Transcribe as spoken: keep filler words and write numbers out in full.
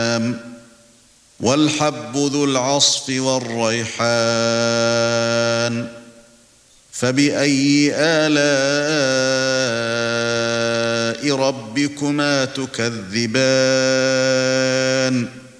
وَالْحَبُّ ذُو الْعَصْفِ وَالرَّيْحَانُ فَبِأَيِّ آلَاءِ رَبِّكُمَا تُكَذِّبَانِ